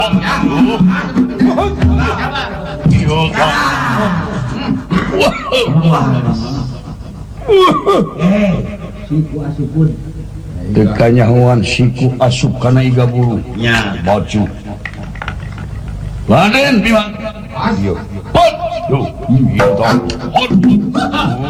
tekanyahuan siku asup kana iga bulu nya baju Raden Bima ayo hot